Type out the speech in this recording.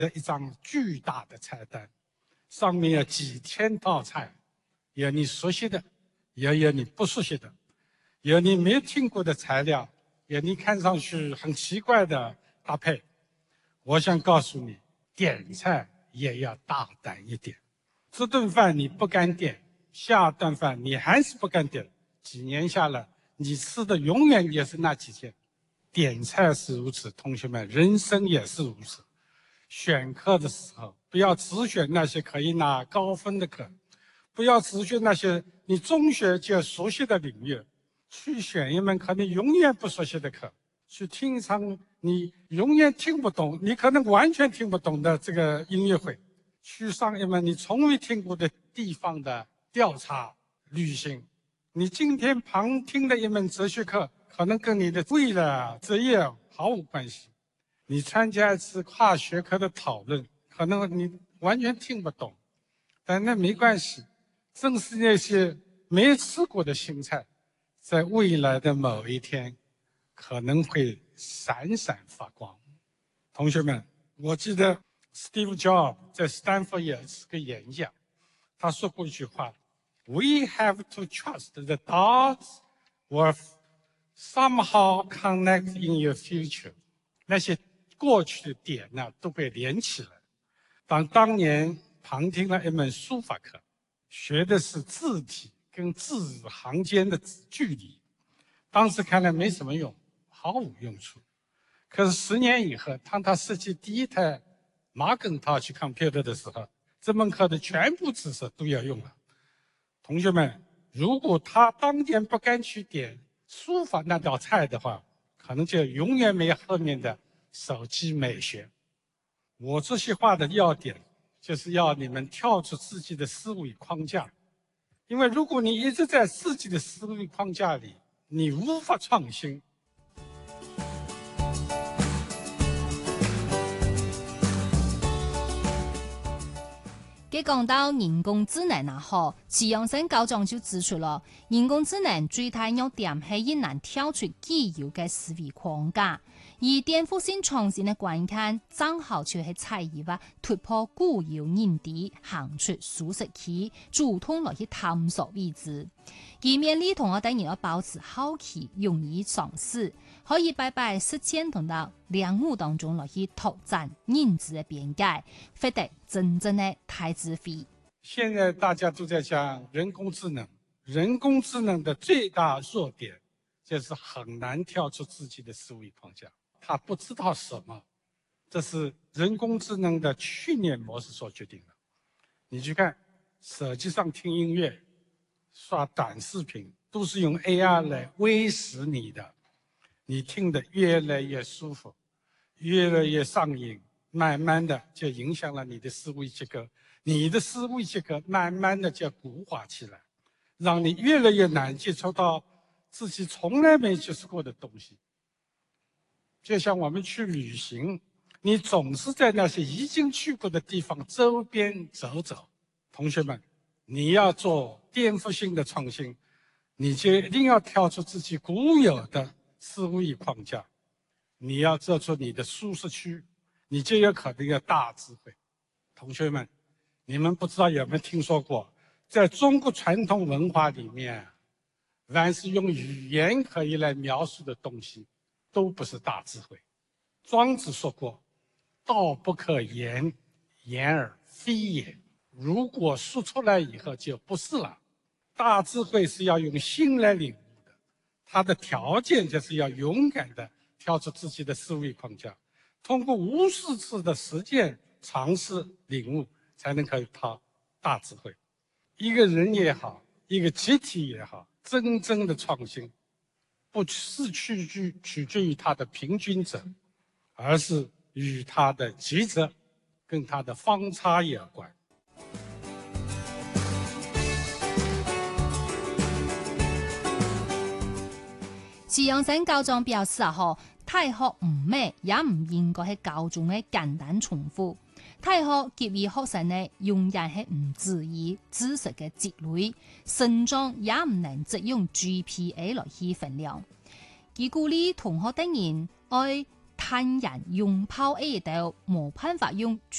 一张巨大的菜单，上面有几千道菜，有你熟悉的，也有你不熟悉的，有你没听过的材料，有你看上去很奇怪的搭配。我想告诉你，点菜也要大胆一点。这顿饭你不敢点，下顿饭你还是不敢点，几年下来，你吃的永远也是那几件。点菜是如此，同学们，人生也是如此。选课的时候，不要只选那些可以拿高分的课，不要只选那些你中学就熟悉的领域，去选一门可能永远不熟悉的课，去听一场你永远听不懂，你可能完全听不懂的这个音乐会，去上一门你从未听过的地方的调查旅行。你今天旁听的一门哲学课，可能跟你的未来职业毫无关系。你参加一次跨学科的讨论，可能你完全听不懂，但那没关系。正是那些没吃过的新菜，在未来的某一天，可能会闪闪发光。同学们，我记得 Steve Jobs 在斯坦福有一次个演讲，他说过一句话 ：“We have to trust the dots will somehow connect in your future。”那些过去的点呢，都被连起来。当年旁听了一门书法课，学的是字体跟字行间的距离，当时看来没什么用，毫无用处。可是10年以后，当他设计第一台Macintosh computer 的时候，这门课的全部知识都要用了。同学们，如果他当年不敢去点书法那道菜的话，可能就永远没有后面的手机美学。我这些话的要点，就是要你们跳出自己的思维框架。因为如果你一直在自己的思维框架里，你无法创新。 佢講到人工智能啊，嗬，池陽生校長就指出了，人工智能最大弱點係亦難跳出既有嘅思維框架，而顛覆性創新嘅關鍵，正好就係在於話突破固有認知，行出舒適區，主動來去探索未知。而面對同學等人要保持好奇，勇於嘗試，可以擺實踐同到領悟當中來去拓展認知嘅邊界，獲得真正的大智慧。 現在大家都在講人工智能，人工智能的最大弱點就是很難跳出自己的思維框架，他不知道什麼，這是人工智能的訓練模式所決定的。你去看手機上聽音樂、刷短視頻，都是用 AI 來餵食你的，你聽得越來越舒服，越來越上癮，慢慢的就影響了你的思維結構，你的思維結構慢慢的就固化起來，讓你越來越難接觸到自己從來沒接觸過的東西。就像我們去旅行，你總是在那些已經去過的地方周邊走走。同學們，你要做顛覆性的創新，你就一定要跳出自己固有的思維框架，你要做出你的舒適區，你就有可能有大智慧。同學們，你們不知道有沒有聽說過，在中國傳統文化裡面，凡是用語言可以來描述的東西，都不是大智慧。莊子說過，道不可言，言而非也。如果說出來以後就不是了。大智慧是要用心來領悟的，它的條件就是要勇敢的跳出自己的思維框架，通過無數次的實踐嘗試領悟，才能夠有大智慧。一個人也好，一個集體也好，真正的創新不是取決於它的平均值，而是與它的極值跟它的方差有關。 池陽生校長表示啊，大學唔咩也唔應該係教中嘅簡單重複。大學給予學生呢，永遠係唔質疑知識嘅積累，成長也唔能只用 GPA 來去衡量。佢鼓勵同學等人愛坦然拥抱一道，冇辦法用